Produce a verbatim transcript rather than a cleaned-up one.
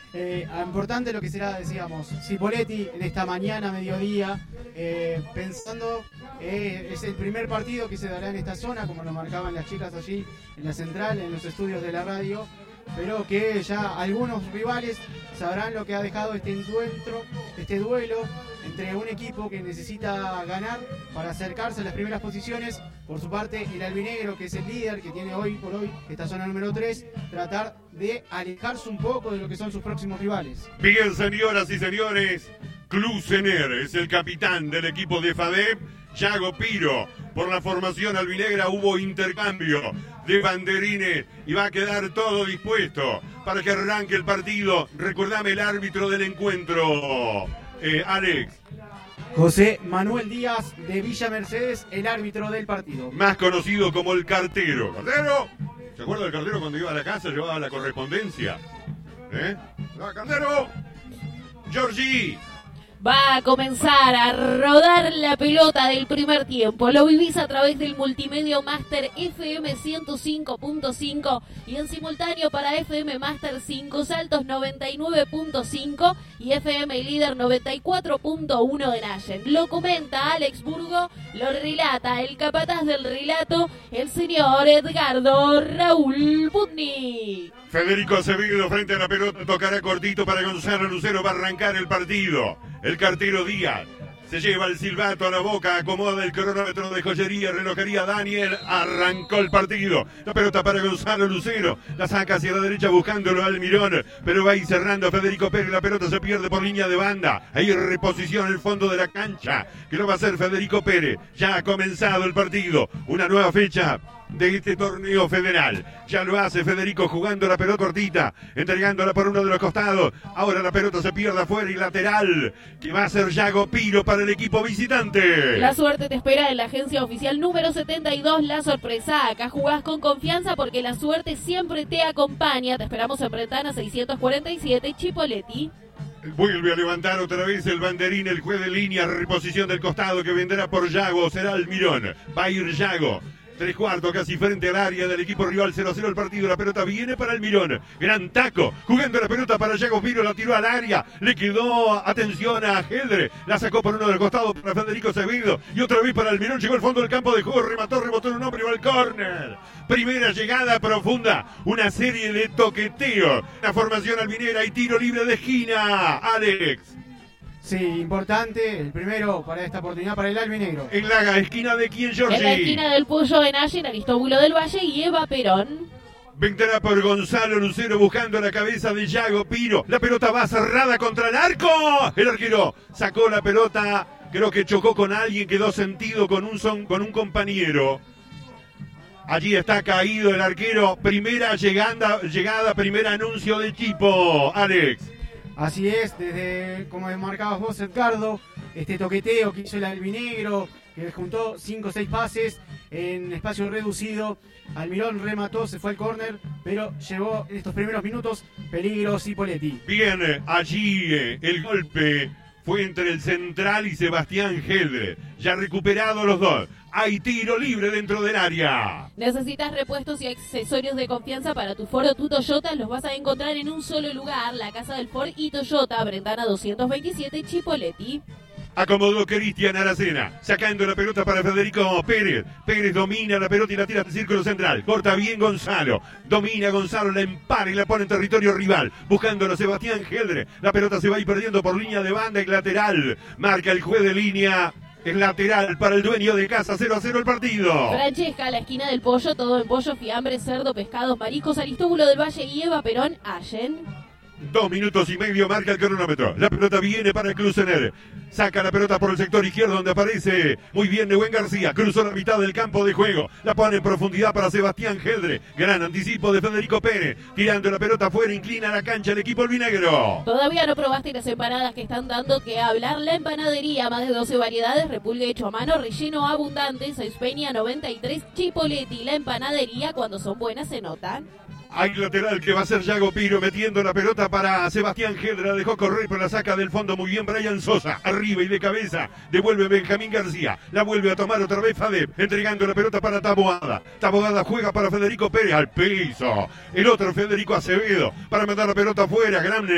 Eh, importante lo que será, decíamos, Cipoletti en esta mañana, mediodía, eh, pensando, eh, es el primer partido que se dará en esta zona, como lo marcaban las chicas allí en la central, en los estudios de la radio, pero que ya algunos rivales sabrán lo que ha dejado este encuentro, este duelo entre un equipo que necesita ganar para acercarse a las primeras posiciones. Por su parte, el albinegro, que es el líder, que tiene hoy por hoy esta zona número tres, tratar de alejarse un poco de lo que son sus próximos rivales. Bien, señoras y señores, Klusener es el capitán del equipo de FADEP. Yago Piro, por la formación albinegra hubo intercambio de banderines y va a quedar todo dispuesto para que arranque el partido. Recordame el árbitro del encuentro, eh, Alex. José Manuel Díaz de Villa Mercedes, el árbitro del partido. Más conocido como el cartero. ¿Cartero? ¿Se acuerda del cartero cuando iba a la casa, llevaba la correspondencia? ¿Eh? ¡Ah, cartero! ¡Georgie! Va a comenzar a rodar la pelota del primer tiempo. Lo vivís a través del Multimedia Master F M ciento cinco punto cinco y en simultáneo para F M Master Cinco Saltos noventa y nueve punto cinco y F M Líder noventa y cuatro punto uno de Nayen. Lo comenta Alex Burgo, lo relata el capataz del relato, el señor Edgardo Raúl Budni. Federico Acevedo frente a la pelota, tocará cortito para Gonzalo Lucero, va a arrancar el partido. El cartero Díaz se lleva el silbato a la boca, acomoda el cronómetro de joyería, relojería Daniel, arrancó el partido. La pelota para Gonzalo Lucero, la saca hacia la derecha buscándolo al Mirón, pero va ahí cerrando Federico Pérez, la pelota se pierde por línea de banda. Ahí reposición en el fondo de la cancha, que lo va a hacer Federico Pérez. Ya ha comenzado el partido, una nueva fecha de este torneo federal. Ya lo hace Federico jugando la pelota cortita, entregándola por uno de los costados. Ahora la pelota se pierde afuera y lateral, que va a ser Yago Piro para el equipo visitante. La suerte te espera en la agencia oficial número setenta y dos, La Sorpresa. Acá jugás con confianza porque la suerte siempre te acompaña. Te esperamos en Brentana seiscientos cuarenta y siete, Chipoleti. Vuelve a levantar otra vez el banderín, el juez de línea, reposición del costado que vendrá por Yago, será el Mirón. Va a ir Yago. Tres cuartos casi frente al área del equipo rival, cero a cero el partido, la pelota viene para el Mirón, gran taco, jugando la pelota para Yago Piro, la tiró al área, le quedó atención a Gedre, la sacó por uno del costado para Federico Acevedo, y otra vez para el Mirón, llegó al fondo del campo de juego, remató, rebotó en un hombre y va al córner. Primera llegada profunda, una serie de toqueteos, la formación albinera y tiro libre de esquina, Alex. Sí, importante, el primero para esta oportunidad para el albinegro. En la esquina de quién, Georgie. En la esquina del Puyo de Nayen, Aristóbulo del Valle y Eva Perón. Vendrá por Gonzalo Lucero buscando la cabeza de Yago Piro. La pelota va cerrada contra el arco. El arquero sacó la pelota, creo que chocó con alguien, quedó sentido con un, son, con un compañero. Allí está caído el arquero. Primera llegada, llegada, primer anuncio del equipo, Alex. Así es, desde, como marcabas vos, Edgardo, este toqueteo que hizo el albinegro, que juntó cinco o seis pases en espacio reducido. Almirón remató, se fue al córner, pero llevó en estos primeros minutos peligro Cipoletti. Bien, allí eh, el golpe fue entre el central y Sebastián Gedre. Ya recuperados los dos. Hay tiro libre dentro del área. Necesitas repuestos y accesorios de confianza para tu Ford o tu Toyota. Los vas a encontrar en un solo lugar. La casa del Ford y Toyota, Brentana doscientos veintisiete, Chipoleti. Acomodó Cristian Aracena, sacando la pelota para Federico Pérez. Pérez domina la pelota y la tira al círculo central. Corta bien Gonzalo. Domina Gonzalo, la empara y la pone en territorio rival. Buscándolo Sebastián Gedre. La pelota se va a ir perdiendo por línea de banda y lateral. Marca el juez de línea. Es lateral para el dueño de casa, cero a cero el partido. Francesca, la esquina del pollo, todo en pollo, fiambre, cerdo, pescados, mariscos, Aristóbulo del Valle y Eva Perón, Allen. Dos minutos y medio marca el cronómetro. La pelota viene para el Klusener. Saca la pelota por el sector izquierdo donde aparece muy bien Nehuen García. Cruzó la mitad del campo de juego. La pone en profundidad para Sebastián Gedre. Gran anticipo de Federico Pérez. Tirando la pelota afuera, inclina la cancha el equipo albinegro. Todavía no probaste las empanadas que están dando que hablar. La empanadería, más de doce variedades, repulgue hecho a mano, relleno abundante, Seis Peña noventa y tres, Chipoleti. La empanadería, cuando son buenas se notan. Hay lateral que va a ser Yago Piro metiendo la pelota para Sebastián Gedre. La dejó correr, pero la saca del fondo muy bien Brian Sosa. Arriba y de cabeza. Devuelve Benjamín García. La vuelve a tomar otra vez Fadep. Entregando la pelota para Taboada. Taboada juega para Federico Pérez al piso. El otro Federico Acevedo para mandar la pelota afuera. Gran